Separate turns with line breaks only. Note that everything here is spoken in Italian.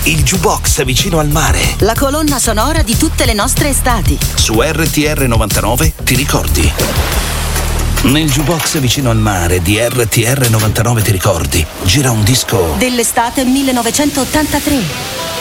il jukebox vicino al mare.
La colonna sonora di tutte le nostre estati.
Su RTR 99 ti ricordi? Nel jukebox vicino al mare di RTR 99 ti ricordi? Gira un disco
dell'estate 1983.